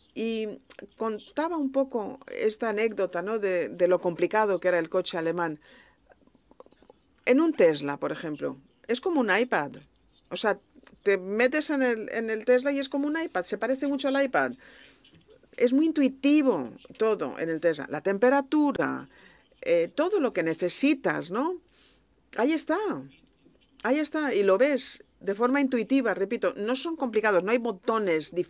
Y contaba un poco esta anécdota, ¿no? De lo complicado que era el coche alemán. En un Tesla, por ejemplo, es como un iPad. O sea, te metes en el Tesla y es como un iPad, se parece mucho al iPad. Es muy intuitivo todo en el Tesla. La temperatura, todo lo que necesitas, ¿no? Ahí está, ahí está. Y lo ves de forma intuitiva, repito, no son complicados, no hay botones